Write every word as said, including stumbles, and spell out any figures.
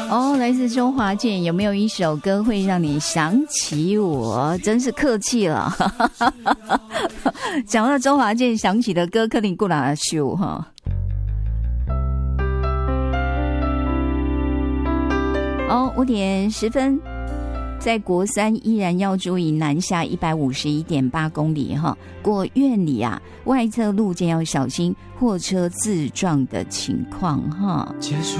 哦，来自周华健，有没有一首歌会让你想起我？真是客气了。讲到周华健想起的歌，肯定过来秀哈。哦，五点十分，在国三依然要注意南下一百五十一点八公里哈，过院里啊，外侧路肩要小心货车自撞的情况哈。